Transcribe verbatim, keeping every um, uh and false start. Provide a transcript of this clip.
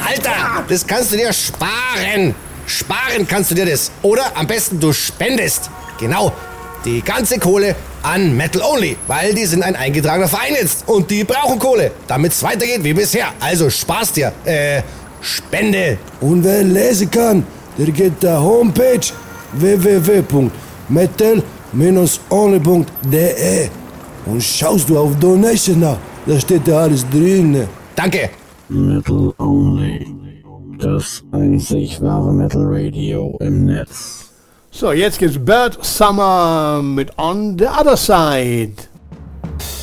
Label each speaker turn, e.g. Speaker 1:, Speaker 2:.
Speaker 1: Alter, das kannst du dir sparen. Sparen kannst du dir das. Oder am besten du spendest. Genau, die ganze Kohle an Metal Only, weil die sind ein eingetragener Verein jetzt und die brauchen Kohle, damit es weitergeht wie bisher. Also sparst dir, äh, Spende.
Speaker 2: Und wer lesen kann, der geht der Homepage w w w punkt metal dash only punkt d e und schaust du auf Donation nach, da steht da alles drin.
Speaker 1: Danke.
Speaker 3: Metal Only, das einzig wahre Metal Radio im Netz.
Speaker 4: So, jetzt gibt's Bert Summer mit On the Other Side.